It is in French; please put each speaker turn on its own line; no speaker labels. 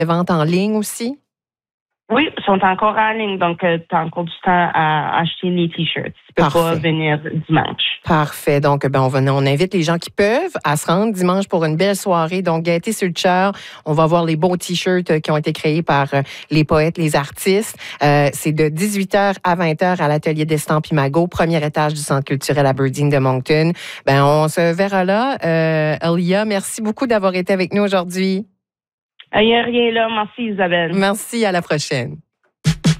ventes en ligne aussi?
Oui, ils sont encore en ligne, donc tu as encore du temps à acheter les T-shirts. Tu peux pas venir dimanche.
Parfait. Donc, on invite les gens qui peuvent à se rendre dimanche pour une belle soirée. Donc, Gaieté sur le Cœur, on va voir les beaux T-shirts qui ont été créés par les poètes, les artistes. C'est de 18h à 20h à l'atelier d'Estampes Imago, premier étage du Centre culturel Aberdeen de Moncton. On se verra là. Elia, merci beaucoup d'avoir été avec nous aujourd'hui.
Il n'y a rien là. Merci, Isabelle.
Merci, à la prochaine.